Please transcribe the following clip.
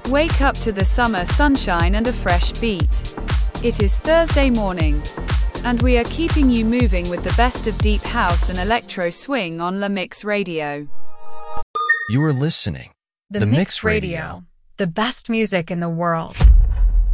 Wake up to the summer sunshine and a fresh beat. It is Thursday morning, and we are keeping you moving with the best of deep house and electro swing on La Mix Radio. You are listening. The Mix Radio. The best music in the world.